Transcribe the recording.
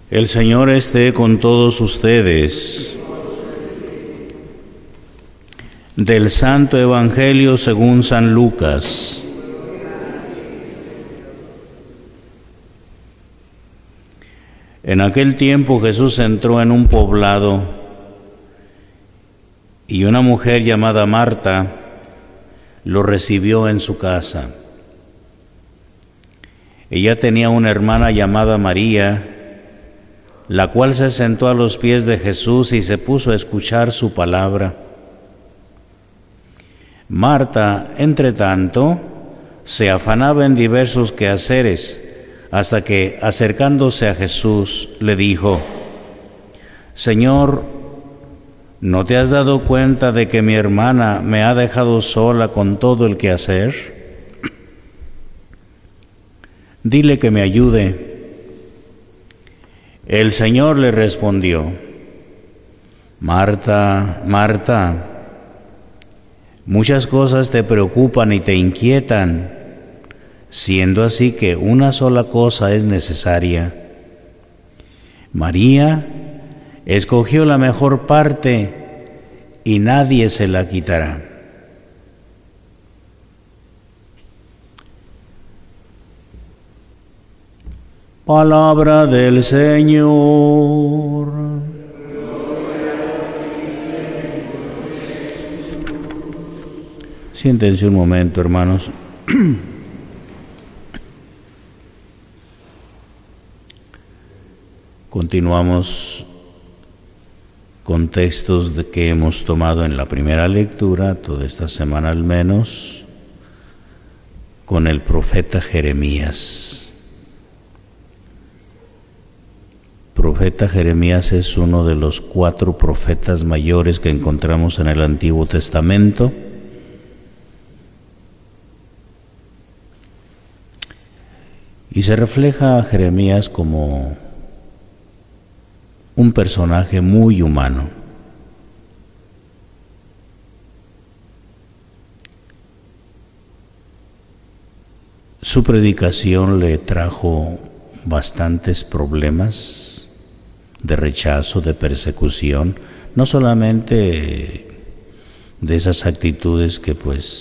El Señor esté con todos ustedes. Del Santo Evangelio según San Lucas. En aquel tiempo Jesús entró en un poblado y una mujer llamada Marta lo recibió en su casa. Ella tenía una hermana llamada María, la cual se sentó a los pies de Jesús y se puso a escuchar su palabra. Marta, entre tanto, se afanaba en diversos quehaceres, hasta que, acercándose a Jesús, le dijo: Señor, ¿no te has dado cuenta de que mi hermana me ha dejado sola con todo el quehacer? Dile que me ayude. El Señor le respondió: Marta, Marta, muchas cosas te preocupan y te inquietan, siendo así que una sola cosa es necesaria. María escogió la mejor parte y nadie se la quitará. Palabra del Señor. Siéntense un momento, hermanos. Continuamos con textos que hemos tomado en la primera lectura, toda esta semana al menos, con el profeta Jeremías. Profeta Jeremías es uno de los 4 profetas mayores que encontramos en el Antiguo Testamento. Y se refleja a Jeremías como un personaje muy humano. Su predicación le trajo bastantes problemas de rechazo, de persecución, no solamente de esas actitudes que pues